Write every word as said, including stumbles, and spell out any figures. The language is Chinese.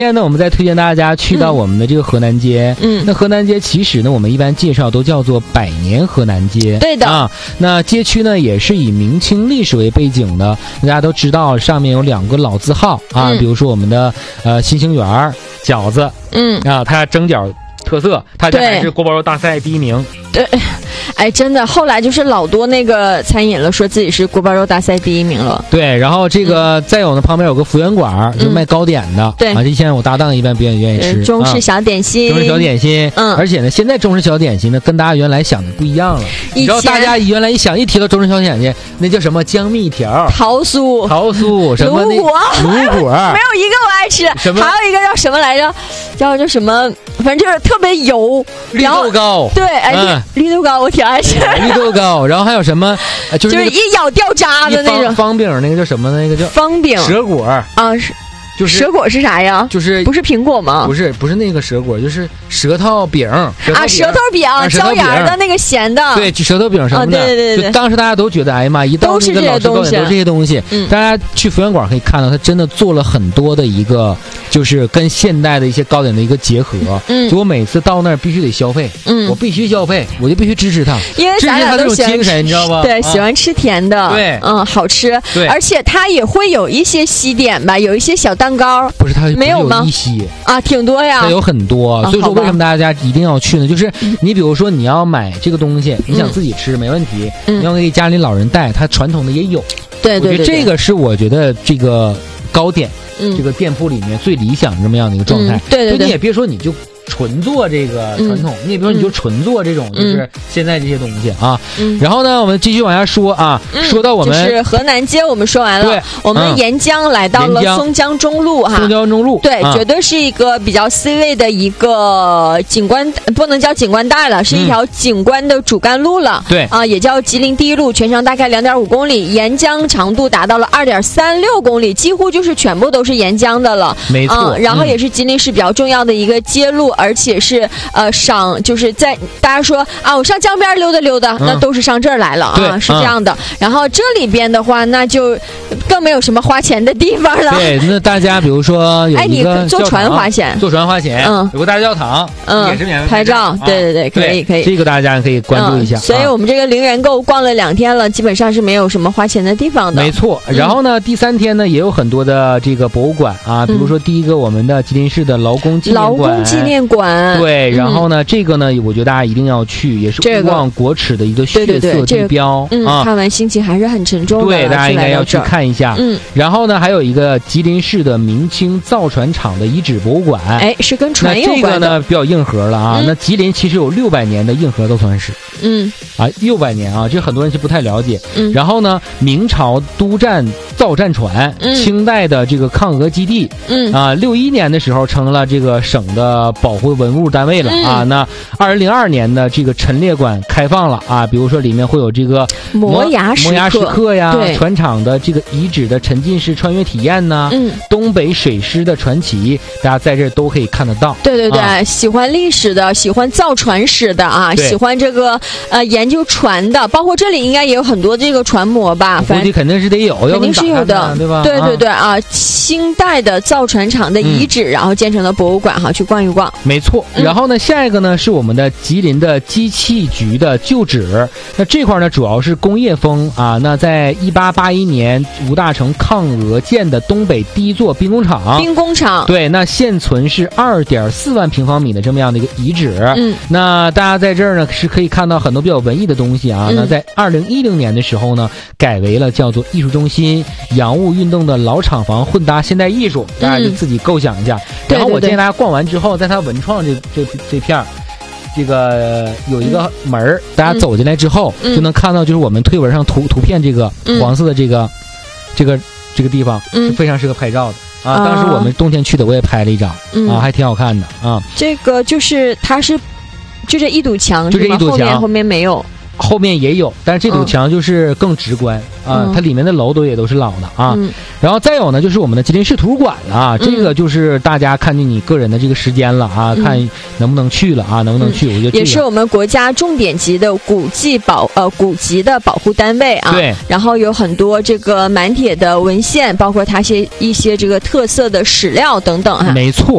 今天呢，我们再推荐大家去到我们的这个河南街。 嗯， 那河南街其实呢，我们一般介绍都叫做百年河南街。 对的啊，那街区呢也是以明清历史为背景的。大家都知道，上面有两个老字号啊， 嗯、 比如说我们的呃新兴园饺子， 嗯啊，它蒸饺特色，它这还是锅包肉大赛第一名。 对，哎，真的，后来就是老多那个餐饮了，说自己是锅包肉大赛第一名了。 对，然后这个、嗯、再有呢，旁边有个福源馆，就卖糕点的。 对、 嗯、啊，这现在我搭档一般比较愿意吃中式小点心、 啊，中式小点心。 嗯， 而且呢，现在中式小点心呢，跟大家原来想的不一样了。你知道大家原来一想一提到中式小点心，那叫什么江蜜条、 桃酥、 桃酥什么那卤果、 卤果， 没有一个我爱吃。 什么？ 还有一个叫什么来着？叫叫什么？反正就是特别油。 绿豆糕。 对，哎，嗯、绿豆糕我挺爱吃。 绿豆糕，然后还有什么？呃、就是、那个、 就是一咬掉渣的那种方饼，那个叫什么？那个叫方饼蛇果啊，是。 就是蛇果是啥呀？ 就是不是苹果吗？ 不是，不是那个蛇果，就是舌头饼。舌头饼啊，舌头饼，椒盐的那个咸的。 对，舌头饼什么的。 啊、对对对对。 就当时大家都觉得，哎呀妈，一到那个老式糕点都是这些东西。 嗯。 大家去福源馆可以看到，他真的做了很多的一个，就是跟现代的一些糕点的一个结合。 嗯。 就我每次到那儿必须得消费。 嗯。 我必须消费，我就必须支持他。 因为咱俩都喜欢精神，你知道吗？ 对，喜欢吃甜的。 对。 嗯，好吃。 对。 而且它也会有一些西点吧，有一些小蛋糕。 不是它。 没有吗？ 一些啊，挺多呀， 它有很多， 啊、 所以说为什么大家一定要去呢？就是你比如说你要买这个东西， 嗯、 你想自己吃没问题， 嗯、 你要给家里老人带，它传统的也有。 对对 对, 对， 我觉得这个是我觉得这个糕点、 嗯、 这个店铺里面最理想这么样的一个状态。 嗯、对对对， 你也别说你就纯做这个传统， 嗯、 你也别说你就纯做这种， 嗯、 就是现在这些东西啊。 嗯、 然后呢，我们继续往下说啊， 嗯、 说到我们、 就是河南街，我们说完了， 对， 我们沿江来到了松江中路哈， 松江中路， 对， 啊、 绝对是一个比较 C 位的一个景观，不能叫景观带了，是一条景观的主干路了。 对、 嗯、啊，也叫吉林第一路，全长大概两点五公里，沿江长度达到了二点三六公里，几乎就是全部都是沿江的了。 没错， 嗯，然后也是吉林市比较重要的一个街路，而且是。呃，上就是在大家说啊，我上江边溜达溜达， 嗯、 那都是上这儿来了啊，是这样的。嗯、然后这里边的话，那就更没有什么花钱的地方了。 对，那大家比如说有一个哎，你坐船花钱， 坐船花钱， 嗯， 有个大教堂， 嗯， 也是免费拍照，对对对，可以可以， 这个大家可以关注一下。 嗯、所以我们这个陵园购逛了两天了，基本上是没有什么花钱的地方的。 没错。然后呢，嗯、第三天呢也有很多的这个博物馆啊，比如说第一个我们的吉林市的劳工纪念馆， 劳工纪念馆， 对，然后呢， 嗯、 这个。呢，我觉得大家一定要去，也是勿忘国耻的一个血色地标。 对对对这个、嗯、啊，看完心情还是很沉重的。 对，大家应该要去看一下。 嗯， 然后呢，还有一个吉林市的明清造船厂的遗址博物馆。 哎，是跟船有关的。 那这个呢比较硬核了啊。 嗯、 那吉林其实有六百年的硬核造船史。 嗯， 啊，六百年啊，这很多人是不太了解。 嗯， 然后呢，明朝督战造战船， 嗯、 清代的这个抗俄基地。 嗯， 啊，六一年的时候成了这个省的保护文物单位了、 嗯、 啊。那二零零二年。的这个陈列馆开放了啊，比如说里面会有这个摩崖摩崖石刻呀， 对， 船厂的这个遗址的沉浸式穿越体验呐， 嗯， 东北水师的传奇，大家在这都可以看得到。 对对对， 啊、 喜欢历史的，喜欢造船史的啊，喜欢这个呃研究船的，包括这里应该也有很多这个船模吧， 估计肯定是得有， 肯定是有的， 对吧？ 对对对啊，清代的造船厂的遗址，嗯、然后建成了博物馆哈，去逛一逛。 没错， 嗯、 然后呢，下一个呢是我们的吉林的机器局的旧址，那这块呢主要是工业风啊。那在一八八一年吴大成抗俄建的东北第一座兵工厂， 兵工厂对，那现存是二点四万平方米的这么样的一个遗址。 嗯， 那大家在这儿呢是可以看到很多比较文艺的东西啊。 嗯、 那在二零一零年的时候呢，改为了叫做艺术中心洋务运动的老厂房混搭现代艺术，大家就自己构想一下。 嗯、 然后我建议大家逛完之后，在它文创这这这片儿。这个有一个门儿、嗯，大家走进来之后、嗯、就能看到，就是我们推文上图图片这个黄色的这个、嗯、这个这个地方、嗯、是非常适合拍照的啊。当时我们冬天去的，我也拍了一张、嗯、啊，还挺好看的啊。 这个就是它是就这一堵墙， 就这一堵墙， 后面后面没有。 后面也有，但是这堵墙就是更直观、嗯、啊，它里面的楼都也都是老的啊、 嗯。 然后再有呢，就是我们的吉林市图书馆了啊、嗯，这个就是大家看见你个人的这个时间了啊，嗯、看能不能去了啊，能不能去？嗯、我觉得、这个、 也是我们国家重点级的古迹保呃古籍的保护单位啊。 对。 然后有很多这个满铁的文献，包括它些一些这个特色的史料等等哈、啊。 没错。